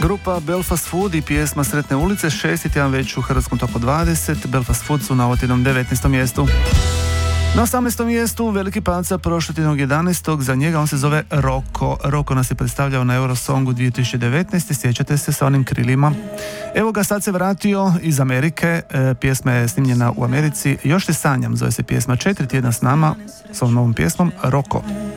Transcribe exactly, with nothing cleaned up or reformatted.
Grupa Belfast Food i pjesma Sretne ulice, šesti tjedan već u hrvatskom topu dvadeset. Belfast Food su na ovom tjednom devetnaestom mjestu. Na osamnaestom mjestu veliki pad prošlog tjednog jedanaestog Za njega on se zove Roko. Roko nas je predstavljao na Eurosongu dvije tisuće devetnaeste. Sjećate se sa onim krilima. Evo ga, sad se vratio iz Amerike. E, pjesma je snimljena u Americi. Još te sanjam, zove se pjesma. Četiri tjedna s nama, s ovom novom pjesmom Roko.